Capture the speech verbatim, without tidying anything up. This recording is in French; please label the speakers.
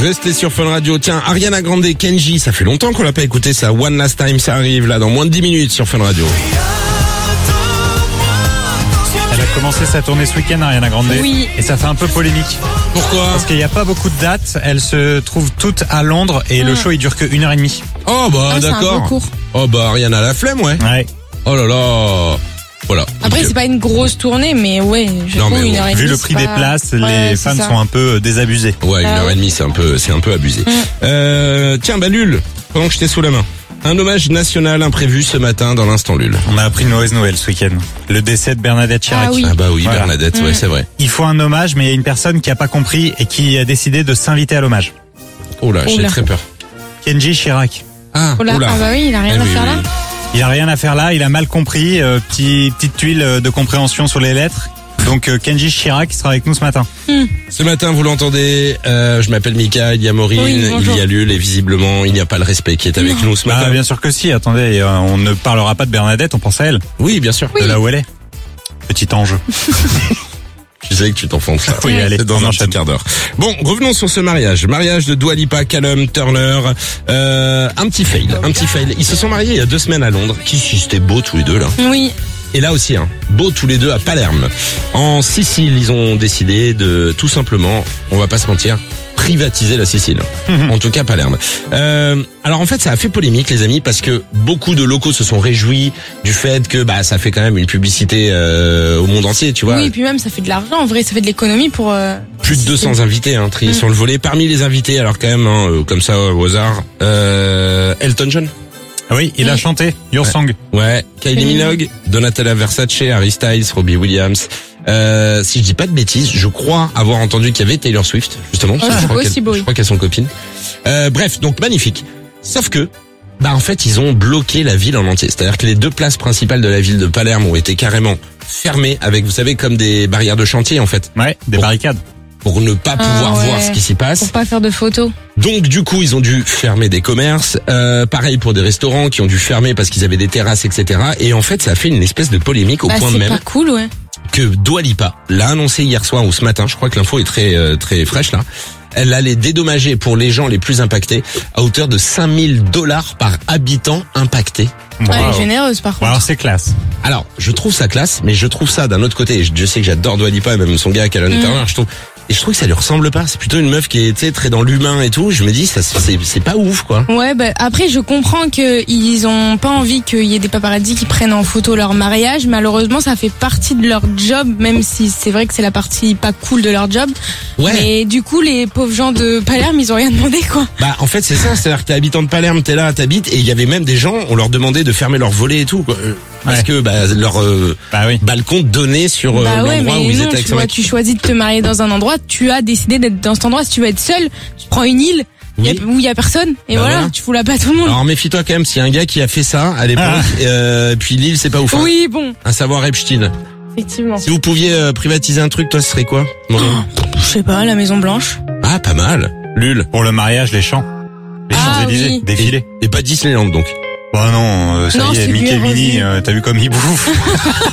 Speaker 1: Restez sur Fun Radio. Tiens, Ariana Grande, Kenji, ça fait longtemps qu'on l'a pas écouté ça. One Last Time, ça arrive là dans moins de dix minutes sur Fun Radio.
Speaker 2: Elle a commencé sa tournée ce week-end, Ariana Grande.
Speaker 3: Oui.
Speaker 2: Et ça fait un peu polémique.
Speaker 1: Pourquoi?
Speaker 2: Parce qu'il n'y a pas beaucoup de dates. Elles se trouvent toutes à Londres et mmh. le show il dure que une heure et demie.
Speaker 1: Oh bah
Speaker 3: ah,
Speaker 1: d'accord.
Speaker 3: C'est un peu court.
Speaker 1: Oh bah Ariana a la flemme, ouais.
Speaker 2: Ouais.
Speaker 1: Oh là là. Voilà.
Speaker 3: Après,
Speaker 1: donc,
Speaker 3: c'est pas une grosse tournée, mais ouais, je
Speaker 1: non,
Speaker 3: trouve
Speaker 1: mais
Speaker 3: une
Speaker 1: ouais.
Speaker 3: heure et
Speaker 2: Vu
Speaker 3: demie.
Speaker 2: le prix
Speaker 3: pas...
Speaker 2: des places,
Speaker 3: ouais,
Speaker 2: les fans
Speaker 3: ça.
Speaker 2: sont un peu désabusés.
Speaker 1: Ouais, une
Speaker 3: ah,
Speaker 1: heure
Speaker 3: ouais.
Speaker 1: et demie, c'est un peu, c'est un peu abusé.
Speaker 3: Mm.
Speaker 1: Euh, tiens, bah Lul, pendant que je t'ai sous la main, un hommage national imprévu ce matin dans l'instant Lul.
Speaker 2: On a appris une mauvaise nouvelle ce week-end. Le décès de Bernadette Chirac.
Speaker 3: Ah oui.
Speaker 1: Ah bah oui,
Speaker 2: Voilà.
Speaker 1: Bernadette,
Speaker 3: Mm.
Speaker 1: ouais, c'est vrai.
Speaker 2: Il faut un hommage, mais il y a une personne qui a pas compris et qui a décidé de s'inviter à l'hommage.
Speaker 1: Oh là, j'ai
Speaker 3: Oula.
Speaker 1: très peur.
Speaker 2: Kenji Chirac.
Speaker 1: Ah,
Speaker 3: Oh là,
Speaker 1: oula.
Speaker 3: ah bah oui, il a rien
Speaker 1: Eh
Speaker 3: à
Speaker 1: oui,
Speaker 3: faire
Speaker 1: oui.
Speaker 3: là.
Speaker 2: Il a rien à faire là, il a mal compris, euh, petit, petite tuile euh, de compréhension sur les lettres. Donc euh, Kenji Chirac sera avec nous ce matin.
Speaker 1: Ce matin, vous l'entendez, euh, je m'appelle Mika, il y a Maureen,
Speaker 3: Oui, bonjour.
Speaker 1: il y a Lul, et visiblement, il n'y a pas le respect qui est avec nous ce matin.
Speaker 2: Ah, bien sûr que si, attendez, euh, on ne parlera pas de Bernadette, on pense à elle,
Speaker 1: Oui, bien sûr.
Speaker 2: de là où elle est. Petit ange.
Speaker 1: Je sais que tu t'enfonces là.
Speaker 2: Oui, allez,
Speaker 1: C'est dans
Speaker 2: on
Speaker 1: un
Speaker 2: enchaîne.
Speaker 1: petit quart d'heure. Bon, revenons sur ce mariage. Mariage de Dua Lipa, Callum, Turner. Euh, un petit fail, un petit fail. Ils se sont mariés il y a deux semaines à Londres. Qui c'était beau tous les deux là.
Speaker 3: Oui.
Speaker 1: Et là aussi, hein, beau tous les deux à Palerme. En Sicile, ils ont décidé de tout simplement, on va pas se mentir, privatiser la Sicile. En tout cas, Palerme. Euh, alors en fait, ça a fait polémique, les amis, parce que beaucoup de locaux se sont réjouis du fait que bah ça fait quand même une publicité euh, au monde entier, tu vois.
Speaker 3: Oui, et puis même ça fait de l'argent. En vrai, ça fait de l'économie pour. Euh...
Speaker 1: Plus de deux cents invités hein, triés
Speaker 3: Mm.
Speaker 1: sur le volet. Parmi les invités, alors quand même, hein, euh, comme ça au hasard, euh, Elton John.
Speaker 2: Oui, il a
Speaker 3: Oui.
Speaker 2: chanté Your Song.
Speaker 1: Ouais, Kylie
Speaker 3: Mm.
Speaker 1: Minogue, Donatella Versace, Harry Styles, Robbie Williams. Euh, si je dis pas de bêtises, je crois avoir entendu qu'il y avait Taylor Swift, justement. parce que
Speaker 3: c'est
Speaker 1: je crois
Speaker 3: possible,
Speaker 1: qu'elle-
Speaker 3: oui.
Speaker 1: Je crois qu'elles sont copines. Euh, bref, donc magnifique. Sauf que, bah en fait, ils ont bloqué la ville en entier. C'est-à-dire que les deux places principales de la ville de Palerme ont été carrément fermées avec, vous savez, comme des barrières de chantier en fait,
Speaker 2: Ouais, des
Speaker 1: Bon.
Speaker 2: barricades.
Speaker 1: pour ne pas
Speaker 3: Ah,
Speaker 1: pouvoir
Speaker 3: ouais.
Speaker 1: voir ce qui s'y passe.
Speaker 3: Pour pas faire de photos.
Speaker 1: Donc du coup, ils ont dû fermer des commerces. Euh, pareil pour des restaurants qui ont dû fermer parce qu'ils avaient des terrasses, et cetera. Et en fait, ça a fait une espèce de polémique au
Speaker 3: Bah,
Speaker 1: point
Speaker 3: c'est
Speaker 1: même
Speaker 3: pas cool, ouais.
Speaker 1: que Dua Lipa l'a annoncé hier soir ou ce matin. Je crois que l'info est très euh, très fraîche là. Elle allait dédommager pour les gens les plus impactés à hauteur de cinq mille dollars par habitant impacté.
Speaker 3: Elle
Speaker 2: Wow.
Speaker 3: est généreuse par
Speaker 2: Bon,
Speaker 3: contre.
Speaker 2: alors c'est classe.
Speaker 1: Alors, je trouve ça classe, mais je trouve ça d'un autre côté. Je, je sais que j'adore Dua Lipa, et même son gars Callum
Speaker 3: Mm.
Speaker 1: Turner. Je trouve et je trouve que ça lui ressemble pas. C'est plutôt une meuf qui est tu sais, très dans l'humain et tout. Je me dis ça c'est c'est pas ouf quoi.
Speaker 3: Ouais, bah après je comprends que ils ont pas envie qu'il y ait des paparazzis qui prennent en photo leur mariage. Malheureusement, ça fait partie de leur job, même si c'est vrai que c'est la partie pas cool de leur job.
Speaker 1: Ouais.
Speaker 3: Mais du coup, les pauvres gens de Palerme, ils ont rien demandé quoi.
Speaker 1: Bah en fait c'est ça, c'est-à-dire que t'es habitant de Palerme, t'es là, t'habites, et il y avait même des gens, on leur demandait de fermer leurs volets et tout, quoi. Euh, parce
Speaker 2: Ouais.
Speaker 1: que bah, leur euh,
Speaker 2: Bah oui.
Speaker 1: balcon donnait sur euh,
Speaker 3: Bah ouais,
Speaker 1: l'endroit
Speaker 3: mais
Speaker 1: où ils
Speaker 3: non,
Speaker 1: étaient avec
Speaker 3: tu
Speaker 1: son
Speaker 3: vois,
Speaker 1: mec.
Speaker 3: tu choisis de te marier dans un endroit, tu as décidé d'être dans cet endroit. Si tu veux être seul, tu prends une île
Speaker 1: Oui.
Speaker 3: y a- où il y a personne et
Speaker 1: Bah
Speaker 3: voilà,
Speaker 1: voilà.
Speaker 3: tu fous la paix à tout le monde.
Speaker 1: Alors méfie-toi quand même, s'il y a un gars qui a fait ça à l'époque,
Speaker 2: Ah.
Speaker 1: euh, puis l'île c'est pas ouf. hein.
Speaker 3: Oui, bon,
Speaker 1: À savoir Epstein.
Speaker 3: effectivement.
Speaker 1: Si vous pouviez euh, privatiser un truc, toi ce serait quoi Maureen
Speaker 3: Je sais pas, la Maison Blanche.
Speaker 1: Ah pas mal. Lul.
Speaker 2: Pour le mariage, les champs. Les
Speaker 3: Ah,
Speaker 2: Champs-Élysées,
Speaker 3: oui.
Speaker 2: défilés.
Speaker 1: Et pas Disneyland donc.
Speaker 2: Bon non, euh, ça
Speaker 3: Non,
Speaker 2: y est,
Speaker 3: c'est
Speaker 2: Mickey et
Speaker 3: bien
Speaker 2: Minnie,
Speaker 3: revu.
Speaker 2: euh, t'as vu comme ils bouffent.